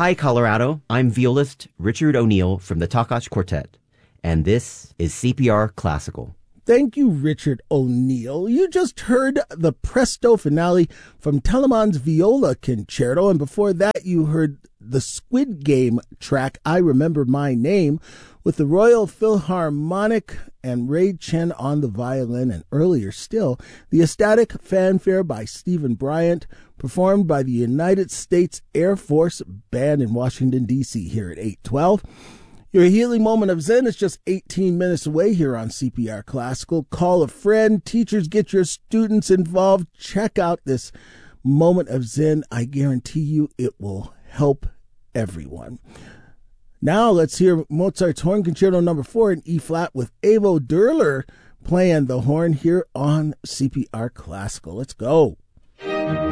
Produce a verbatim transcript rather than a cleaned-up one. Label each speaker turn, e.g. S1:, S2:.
S1: Hi, Colorado. I'm violist Richard O'Neill from the Takash Quartet, and this is C P R Classical.
S2: Thank you, Richard O'Neill. You just heard the Presto finale from Telemann's Viola Concerto, and before that you heard the Squid Game track, I Remember My Name, with the Royal Philharmonic and Ray Chen on the violin, and earlier still, the Ecstatic Fanfare by Stephen Bryant, performed by the United States Air Force Band in Washington, D C here at eight twelve. Your healing moment of Zen is just eighteen minutes away here on C P R Classical. Call a friend. Teachers, get your students involved. Check out this moment of Zen. I guarantee you it will help everyone. Now let's hear Mozart's Horn Concerto number four in E-flat with Avo Derler playing the horn here on C P R Classical. Let's go.